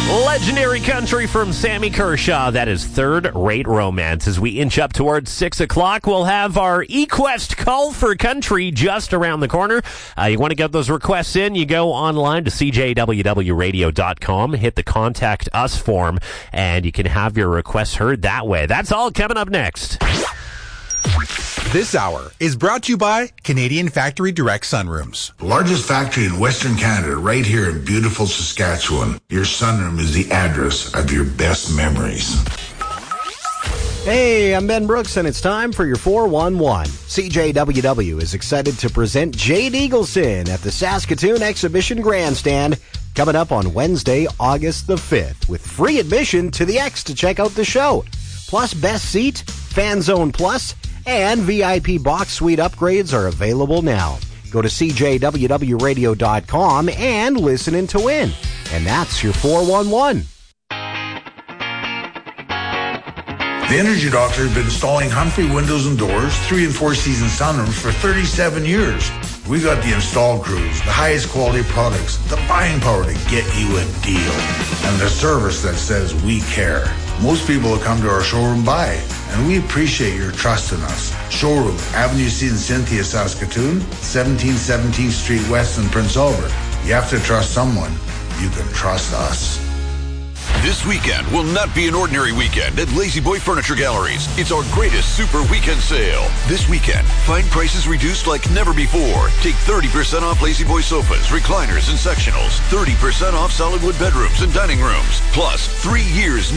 Legendary country from Sammy Kershaw. That is Third Rate Romance. As we inch up towards 6 o'clock, we'll have our eQuest Call for Country just around the corner. You want to get those requests in, you go online to cjwwradio.com, hit the Contact Us form, and you can have your requests heard that way. That's all coming up next. This hour is brought to you by Canadian Factory Direct Sunrooms. The largest factory in Western Canada, right here in beautiful Saskatchewan. Your sunroom is the address of your best memories. Hey, I'm Ben Brooks, and it's time for your 411. CJWW is excited to present Jade Eagleson at the Saskatoon Exhibition Grandstand coming up on Wednesday, August the 5th, with free admission to the X to check out the show. Plus Best Seat, Fan Zone Plus, and VIP box suite upgrades are available now. Go to cjwwradio.com and listen in to win. And that's your 411. The Energy Doctor has been installing Humphrey windows and doors, 3 and 4 season sunrooms for 37 years. We got the install crews, the highest quality products, the buying power to get you a deal, and the service that says we care. Most people that come to our showroom buy, and we appreciate your trust in us. Showroom, Avenue C in Cynthia, Saskatoon, 1717th Street West in Prince Albert. You have to trust someone. You can trust us. This weekend will not be an ordinary weekend at Lazy Boy Furniture Galleries. It's our greatest super weekend sale. This weekend, find prices reduced like never before. Take 30% off Lazy Boy sofas, recliners, and sectionals. 30% off solid wood bedrooms and dining rooms. Plus, 3 years